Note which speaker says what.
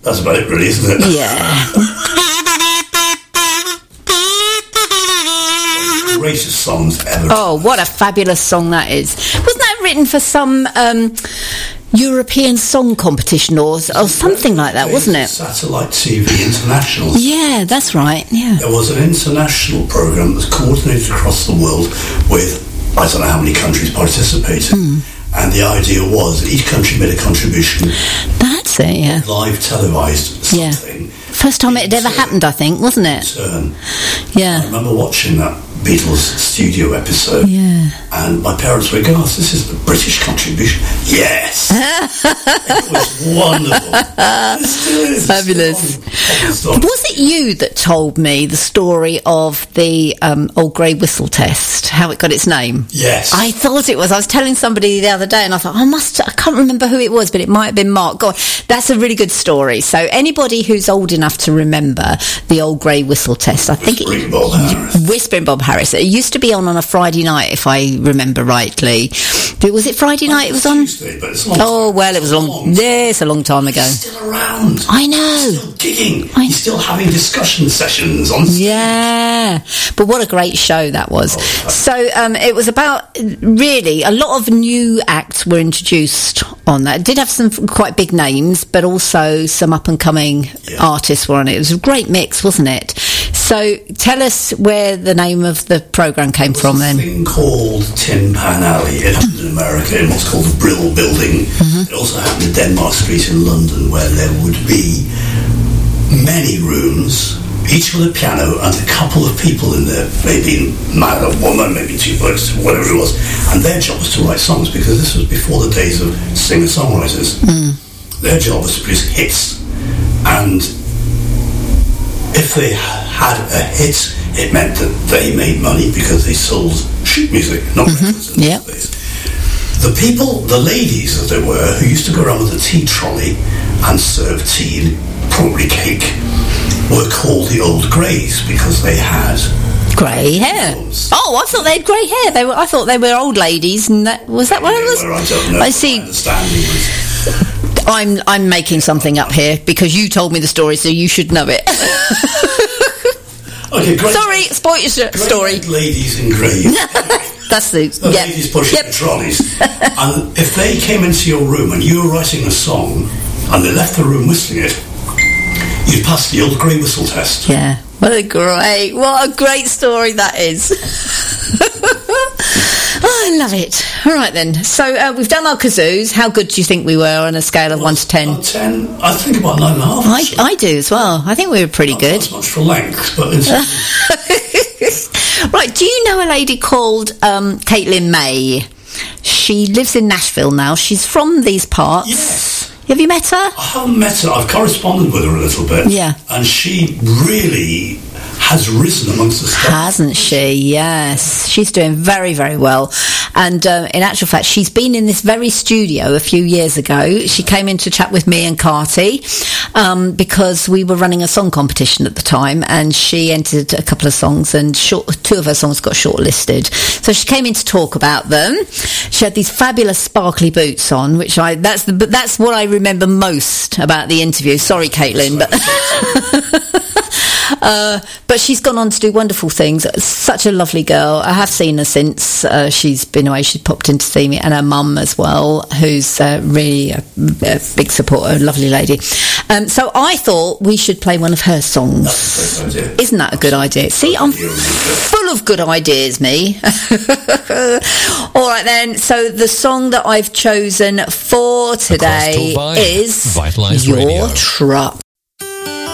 Speaker 1: That's about it, really, isn't it?
Speaker 2: Yeah.
Speaker 1: Greatest songs ever.
Speaker 2: Oh, what a fabulous song that is. Wasn't that written for some European song competition or something like that, wasn't it?
Speaker 1: Satellite TV International.
Speaker 2: Yeah, that's right, yeah.
Speaker 1: There was an international programme that was coordinated across the world with, I don't know how many countries participated. And the idea was each country made a contribution.
Speaker 2: That's it, yeah.
Speaker 1: Live televised something.
Speaker 2: Yeah. First time it had ever happened, I think, wasn't it? Yeah.
Speaker 1: I remember watching that Beatles studio episode.
Speaker 2: Yeah.
Speaker 1: And my parents were going, this is the British contribution. Yes! It was wonderful. It still is.
Speaker 2: Fabulous. Was it you that told me the story of the old grey whistle test, how it got its name?
Speaker 1: Yes.
Speaker 2: I thought it was. I was telling somebody the other day and I thought, I can't remember who it was, but it might have been Mark. God, that's a really good story. So anybody who's old enough to remember the old grey whistle test, I think Whispering Bob Harris. It used to be on a Friday night, if I remember rightly. Was it Friday night it was on?
Speaker 1: Tuesday, but it's long
Speaker 2: it was it's a long time ago.
Speaker 1: He's still around.
Speaker 2: I know.
Speaker 1: He's still gigging. He's still having discussion sessions on stage.
Speaker 2: Yeah. But what a great show that was. So it was about, really, a lot of new acts were introduced on that. It did have some quite big names, but also some up-and-coming artists were on it. It was a great mix, wasn't it? So tell us where the name of the programme came from then.
Speaker 1: There's a thing called Tin Pan Alley. It happened in America in what's called the Brill Building. It also happened in Denmark Street in London, where there would be many rooms, each with a piano and a couple of people in there, maybe a man or woman, maybe two blokes, whatever it was. And their job was to write songs, because this was before the days of singer-songwriters. Their job was to produce hits. And if they had a hit, it meant that they made money because they sold sheet music, not records in those days. The people, the ladies as they were, who used to go around with a tea trolley and serve tea and probably cake, were called the Old Greys because they had
Speaker 2: grey hair. Oh, I thought they had grey hair. I thought they were old ladies, and was that what it was?
Speaker 1: I don't know.
Speaker 2: I see. I'm making something up here because you told me the story, so you should know it.
Speaker 1: Okay, great.
Speaker 2: Sorry, spoil your story.
Speaker 1: Ladies in grey.
Speaker 2: That's the
Speaker 1: ladies pushing the trolleys. And if they came into your room and you were writing a song and they left the room whistling it, you'd pass the old grey whistle test.
Speaker 2: Yeah. What a great story that is. Oh, I love it. All right then. So we've done our kazoos. How good do you think we were on a scale of 1 to 10?
Speaker 1: 10. I think about 9.5.
Speaker 2: I do as well. I think we were pretty good.
Speaker 1: Not as much for length, but
Speaker 2: Right. Do you know a lady called Caitlin May? She lives in Nashville now. She's from these parts.
Speaker 1: Yes.
Speaker 2: Have you met her?
Speaker 1: I haven't met her. I've corresponded with her a little bit.
Speaker 2: Yeah.
Speaker 1: And she really has risen amongst the stars.
Speaker 2: Hasn't she? Yes. She's doing very, very well. And in actual fact, she's been in this very studio a few years ago. She came in to chat with me and Carty because we were running a song competition at the time, and she entered a couple of songs, and two of her songs got shortlisted. So she came in to talk about them. She had these fabulous sparkly boots on, which that's what I remember most about the interview. Sorry, Caitlin, but she's gone on to do wonderful things. Such a lovely girl. I have seen her since she's been away. She popped in to see me, and her mum as well, who's really a big supporter, a lovely lady. So I thought we should play one of her songs.
Speaker 1: That's a great idea.
Speaker 2: Isn't that a good idea? See, I'm full of good ideas, me. All right then. So the song that I've chosen for today is
Speaker 3: Vitalize
Speaker 2: Your
Speaker 3: Radio.
Speaker 2: Truck.